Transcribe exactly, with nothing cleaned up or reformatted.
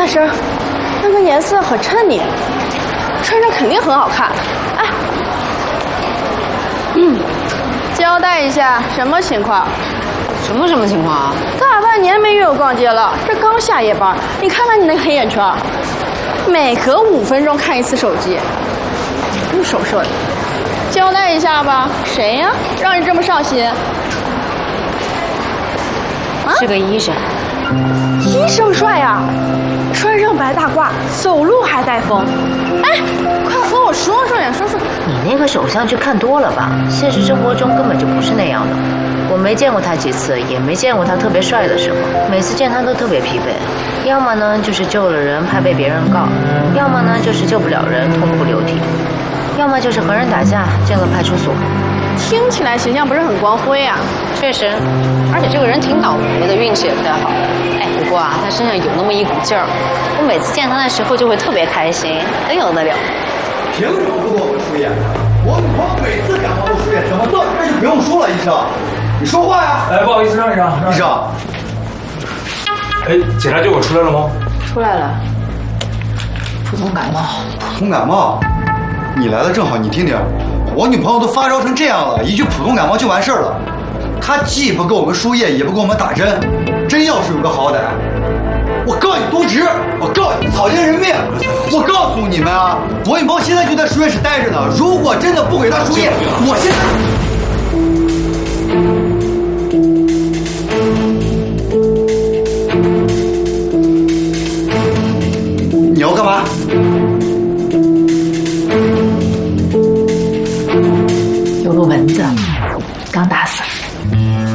大生，那个颜色很衬你，穿上肯定很好看。哎，嗯，交代一下，什么情况？ 什么什么情况啊？ 大半年没约我逛街了，这刚下夜班，你看看你那个黑眼圈，每隔五分钟看一次手机，不手射的。交代一下吧，谁呀？让你这么上心？啊？ 是个医生。 医生帅呀，穿上白大褂，走路还带风。哎，快和我说说呀，说说。 你那个手相去看多了吧？现实生活中根本就不是那样的。我没见过他几次，也没见过他特别帅的时候。每次见他都特别疲惫，要么呢就是救了人怕被别人告，要么呢就是救不了人痛哭流涕，要么就是和人打架进了派出所。 听起来形象不是很光辉啊。 确实，而且这个人挺倒霉的，运气也不太好。哎，不过啊，他身上有那么一股劲儿，我每次见他的时候就会特别开心，很有得了。 凭什么不给我们输液？我女朋友每次感冒都输液，怎么到这就不用输了？医生，你说话呀！ 哎，不好意思，让一让。 医生， 哎，检查结果出来了吗？ 出来了，普通感冒。 普通感冒？你来的正好，你听听，我女朋友都发烧成这样了，一句普通感冒就完事儿了。她既不给我们输液，也不给我们打针，真要是有个好歹，我告你渎职，我告你草菅人命！我告诉你们啊，我女朋友现在就在输液室待着呢。如果真的不给她输液，我现在。